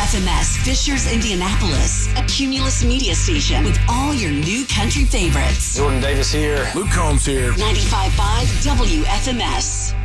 WFMS Fishers, Indianapolis, a Cumulus media station with all your new country favorites. Jordan Davis here. Luke Combs here. 95.5 WFMS.